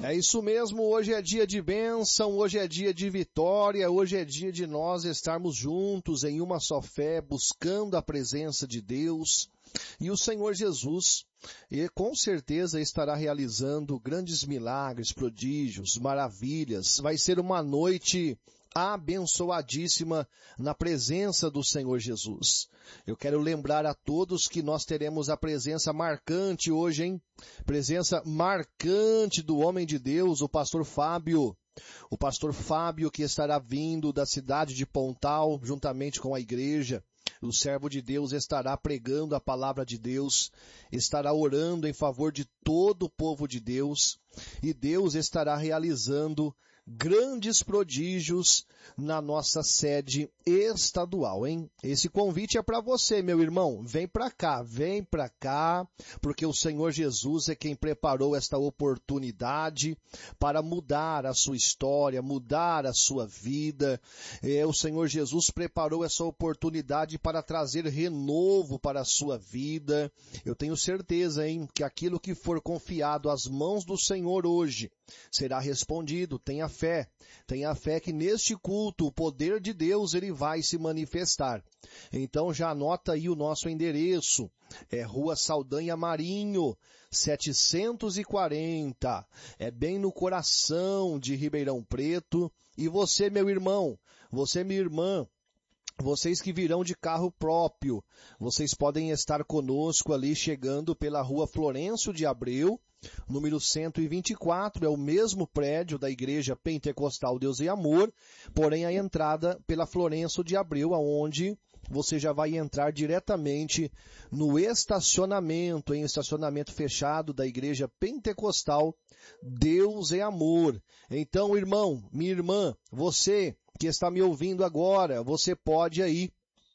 É isso mesmo, hoje é dia de bênção, hoje é dia de vitória, hoje é dia de nós estarmos juntos em uma só fé, buscando a presença de Deus. E o Senhor Jesus, com certeza estará realizando grandes milagres, prodígios, maravilhas. Vai ser uma noite abençoadíssima na presença do Senhor Jesus. Eu quero lembrar a todos que nós teremos a presença marcante hoje, hein? Presença marcante do homem de Deus, o pastor Fábio. O pastor Fábio que estará vindo da cidade de Pontal, juntamente com a igreja. O servo de Deus estará pregando a palavra de Deus, estará orando em favor de todo o povo de Deus, e Deus estará realizando grandes prodígios na nossa sede estadual, hein? Esse convite é para você, meu irmão. Vem para cá, porque o Senhor Jesus é quem preparou esta oportunidade para mudar a sua história, mudar a sua vida. O Senhor Jesus preparou essa oportunidade para trazer renovo para a sua vida. Eu tenho certeza, hein, que aquilo que for confiado às mãos do Senhor hoje será respondido. Tenha fé que neste culto o poder de Deus ele vai se manifestar. Então já anota aí o nosso endereço, é Rua Saldanha Marinho, 740, é bem no coração de Ribeirão Preto. E você, meu irmão, você, minha irmã, vocês que virão de carro próprio, vocês podem estar conosco ali chegando pela Rua Florencio de Abreu, número 124, é o mesmo prédio da Igreja Pentecostal Deus e Amor, porém a entrada pela Florencio de Abreu, aonde você já vai entrar diretamente no estacionamento, em estacionamento fechado da Igreja Pentecostal Deus é Amor. Então, irmão, minha irmã, você que está me ouvindo agora, você pode aí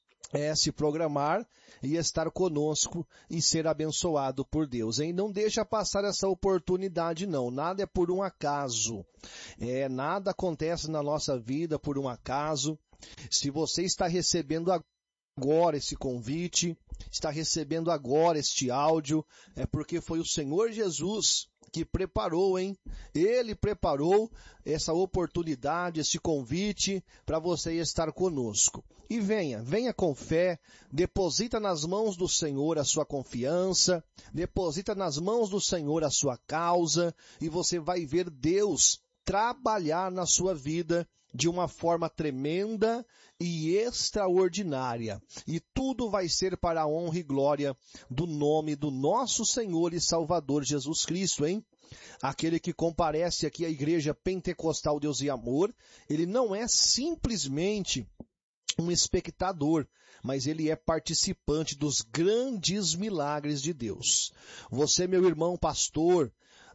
se programar e estar conosco e ser abençoado por Deus, hein? Não deixa passar essa oportunidade, não. Nada é por um acaso. Nada acontece na nossa vida por um acaso. Se você está recebendo agora esse convite, está recebendo agora este áudio, é porque foi o Senhor Jesus que preparou, hein? Ele preparou essa oportunidade, esse convite para você estar conosco. E venha com fé, deposita nas mãos do Senhor a sua confiança, deposita nas mãos do Senhor a sua causa, e você vai ver Deus trabalhar na sua vida de uma forma tremenda e extraordinária. E tudo vai ser para a honra e glória do nome do nosso Senhor e Salvador Jesus Cristo, hein? Aquele que comparece aqui à Igreja Pentecostal Deus e Amor, ele não é simplesmente um espectador, mas ele é participante dos grandes milagres de Deus. Você, meu irmão pastor,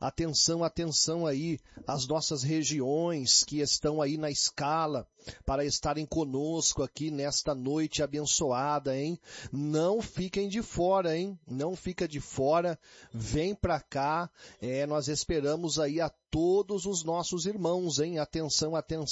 atenção aí, as nossas regiões que estão aí na escala para estarem conosco aqui nesta noite abençoada, hein? Não fiquem de fora, hein? Não fica de fora, vem pra cá, nós esperamos aí a todos os nossos irmãos, hein? Atenção,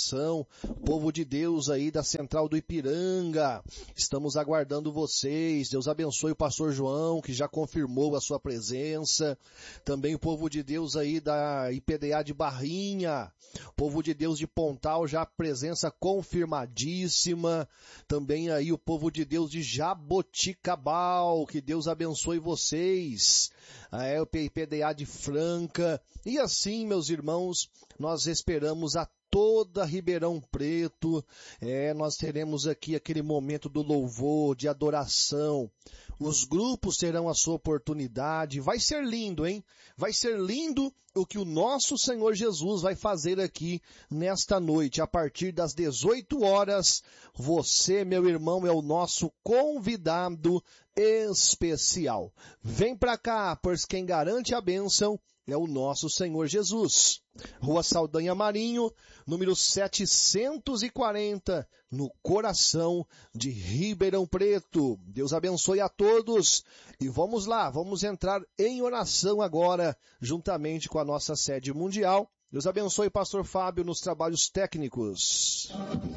povo de Deus aí da Central do Ipiranga, estamos aguardando vocês. Deus abençoe o pastor João, que já confirmou a sua presença, também o povo de Deus aí da IPDA de Barrinha, povo de Deus de Pontal, já presença confirmadíssima, também aí o povo de Deus de Jaboticabal, que Deus abençoe vocês, o IPDA de Franca, e assim, meus irmãos, nós esperamos a toda Ribeirão Preto, nós teremos aqui aquele momento do louvor, de adoração, os grupos terão a sua oportunidade, vai ser lindo, hein? Vai ser lindo o que o nosso Senhor Jesus vai fazer aqui nesta noite, a partir das 18 horas, você, meu irmão, é o nosso convidado especial. Vem pra cá, pois quem garante a bênção é o nosso Senhor Jesus. Rua Saldanha Marinho, número 740, no coração de Ribeirão Preto. Deus abençoe a todos e vamos lá, vamos entrar em oração agora, juntamente com a nossa sede mundial. Deus abençoe pastor Fábio nos trabalhos técnicos.